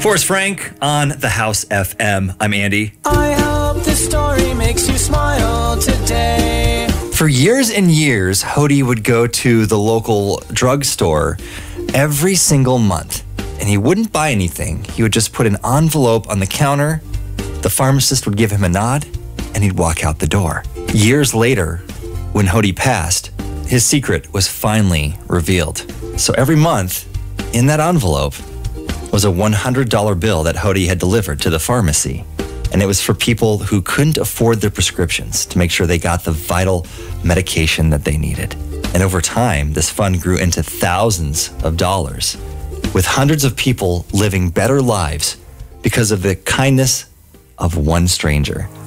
Forrest Frank on the House FM. I'm Andy. I hope this story makes you smile today. For years and years, Hody would go to the local drugstore every single month, and he wouldn't buy anything. He would just put an envelope on the counter. The pharmacist would give him a nod, and he'd walk out the door. Years later, when Hody passed, his secret was finally revealed. So every month, in that envelope, was a $100 bill that Hody had delivered to the pharmacy. And it was for people who couldn't afford their prescriptions to make sure they got the vital medication that they needed. And over time, this fund grew into thousands of dollars, with hundreds of people living better lives because of the kindness of one stranger.